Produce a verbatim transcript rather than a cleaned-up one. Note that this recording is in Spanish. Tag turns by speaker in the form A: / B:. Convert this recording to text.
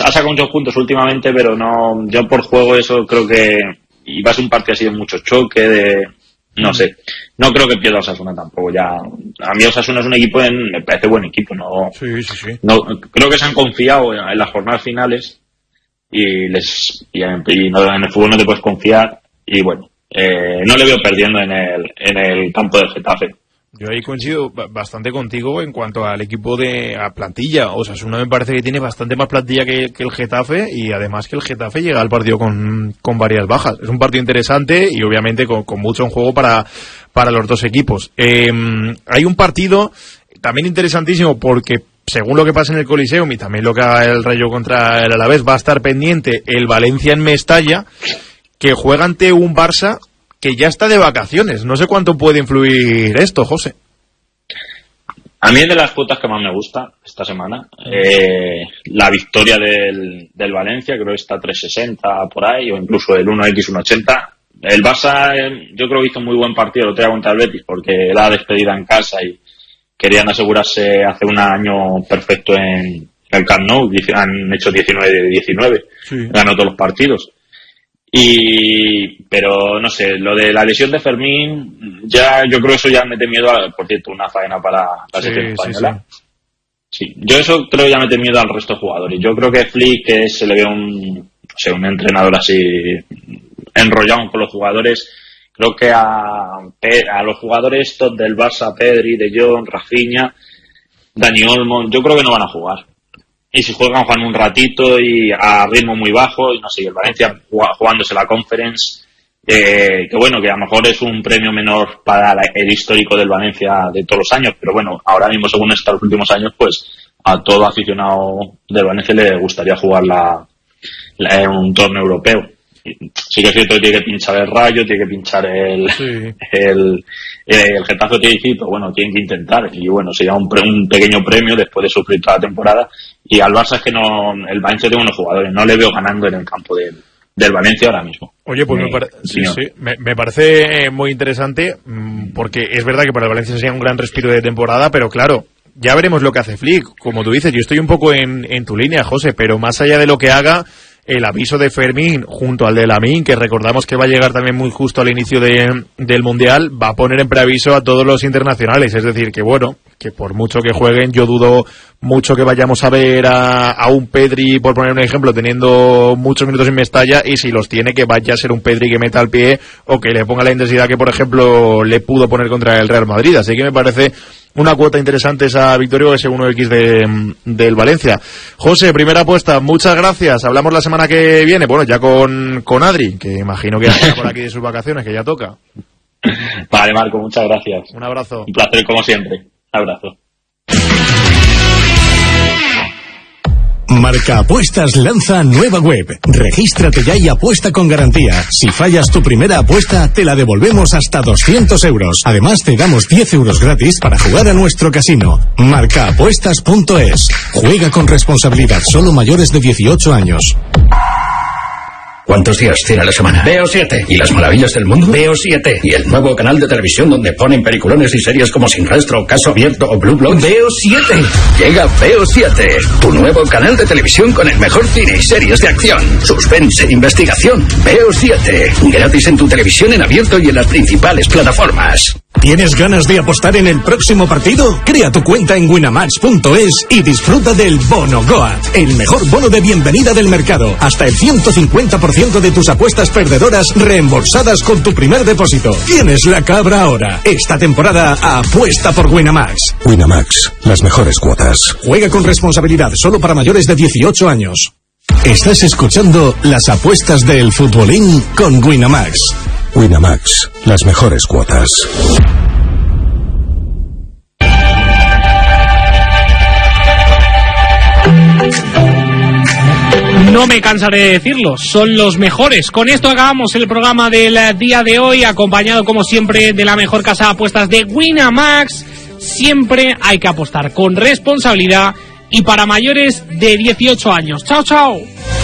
A: ha sacado muchos puntos últimamente, pero no, yo por juego eso creo que y va a ser un partido así de mucho choque, de no sé, no creo que pierda Osasuna tampoco. Ya a mí Osasuna es un equipo, en, me parece buen equipo, no,
B: sí, sí, sí.
A: no creo que se han confiado en, en las jornadas finales y les y, en, y no, en el fútbol no te puedes confiar y bueno, eh, no le veo perdiendo en el en el campo del Getafe.
B: Yo ahí coincido bastante contigo en cuanto al equipo de a plantilla. Osasuna me parece que tiene bastante más plantilla que, que el Getafe y además que el Getafe llega al partido con, con varias bajas. Es un partido interesante y obviamente con, con mucho en juego para, para los dos equipos. Eh, hay un partido también interesantísimo porque según lo que pasa en el Coliseum y también lo que haga el Rayo contra el Alavés va a estar pendiente el Valencia en Mestalla, que juega ante un Barça que ya está de vacaciones. No sé cuánto puede influir esto, José.
A: A mí es de las cuotas que más me gusta esta semana. Eh, la victoria del, del Valencia, creo que está tres sesenta por ahí, o incluso el uno equis uno ochenta. El Barça, eh, yo creo que hizo muy buen partido el otro día contra el Betis, porque era despedida en casa y querían asegurarse hace un año perfecto en el Camp Nou. Han hecho diecinueve de diecinueve. Sí. Ganó todos los partidos. Y pero no sé, lo de la lesión de Fermín ya yo creo que eso ya mete miedo a, por cierto, una faena para la selección sí, española. Sí, sí. sí, yo eso creo que ya mete miedo al resto de jugadores. Yo creo que Flick, que se le ve un no sé, un entrenador así enrollado con los jugadores, creo que a, a los jugadores estos del Barça, Pedri, De Jong, Rafinha, Dani Olmo, yo creo que no van a jugar. Y si juegan, juegan un ratito y a ritmo muy bajo, y no sé, el Valencia jugándose la Conference, eh, que bueno, que a lo mejor es un premio menor para la, el histórico del Valencia de todos los años, pero bueno, ahora mismo según estos últimos años, pues a todo aficionado del Valencia le gustaría jugar la, la, en un torneo europeo. Sí que es cierto que tiene que pinchar el Rayo, tiene que pinchar el sí. el, el, el Getafe, tiene que decir, pero bueno, tienen que intentar y bueno, sería un, pre, un pequeño premio después de sufrir toda la temporada. Y al Barça es que no, el Valencia tiene unos jugadores, no le veo ganando en el campo del, del Valencia ahora mismo.
B: Oye, pues me, me, pare- sí, sí, me, me parece muy interesante porque es verdad que para el Valencia sería un gran respiro de temporada, pero claro, ya veremos lo que hace Flick. Como tú dices, yo estoy un poco en, en tu línea, José, pero más allá de lo que haga, el aviso de Fermín junto al de Lamine, que recordamos que va a llegar también muy justo al inicio de, del Mundial, va a poner en preaviso a todos los internacionales. Es decir, que bueno, que por mucho que jueguen, yo dudo mucho que vayamos a ver a, a un Pedri, por poner un ejemplo, teniendo muchos minutos en Mestalla, y si los tiene, que vaya a ser un Pedri que meta el pie o que le ponga la intensidad que, por ejemplo, le pudo poner contra el Real Madrid. Así que me parece una cuota interesante esa victoria, ese uno equis de, del Valencia. José, primera apuesta, muchas gracias. Hablamos la semana que viene, bueno, ya con, con Adri, que imagino que está por aquí de sus vacaciones, que ya toca.
A: Vale, Marco, muchas gracias.
B: Un abrazo.
A: Un placer, como siempre. Abrazo.
C: Marca Apuestas lanza nueva web. Regístrate ya y apuesta con garantía. Si fallas tu primera apuesta, te la devolvemos hasta doscientos euros. Además, te damos diez euros gratis para jugar a nuestro casino. marca apuestas punto es. Juega con responsabilidad. Solo mayores de dieciocho años.
D: ¿Cuántos días tiene la semana? Veo siete. ¿Y las maravillas del mundo? Veo siete. ¿Y el nuevo canal de televisión donde ponen peliculones y series como Sin Rastro, Caso Abierto o Blue Bloods? Veo siete. Llega Veo siete, tu nuevo canal de televisión con el mejor cine y series de acción, suspense, investigación. Veo siete. Gratis en tu televisión en abierto y en las principales plataformas.
C: ¿Tienes ganas de apostar en el próximo partido? Crea tu cuenta en winamax punto es y disfruta del Bono Goat, el mejor bono de bienvenida del mercado. Hasta el ciento cincuenta por ciento de tus apuestas perdedoras reembolsadas con tu primer depósito. Tienes la cabra ahora. Esta temporada apuesta por Winamax.
E: Winamax, las mejores cuotas.
C: Juega con responsabilidad, solo para mayores de dieciocho años. Estás escuchando las apuestas del futbolín con Winamax.
E: Winamax, las mejores cuotas.
F: No me cansaré de decirlo, son los mejores. Con esto acabamos el programa del día de hoy, acompañado como siempre de la mejor casa de apuestas de Winamax. Siempre hay que apostar con responsabilidad y para mayores de dieciocho años. ¡Chao, chao!